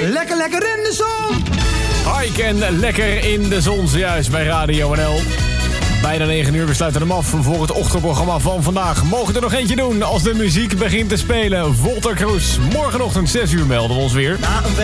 Lekker, lekker in de zon. Hike en lekker in de zon zojuist bij Radio NL. Bijna 9 uur, we sluiten hem af voor het ochtendprogramma van vandaag. Mogen er nog eentje doen als de muziek begint te spelen. Volta Kroes, morgenochtend 6 uur melden we ons weer.